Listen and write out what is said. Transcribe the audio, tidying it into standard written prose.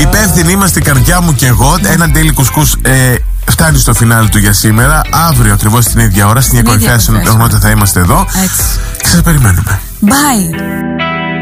Υπεύθυνοι είμαστε, η καρδιά μου και εγώ. Ένα Daily Κουσκούς φτάνει στο φινάλι του για σήμερα. Αύριο ακριβώς την ίδια ώρα, στην κορυφαία συνοπτικότητα θα είμαστε εδώ. Και σας περιμένουμε. Bye.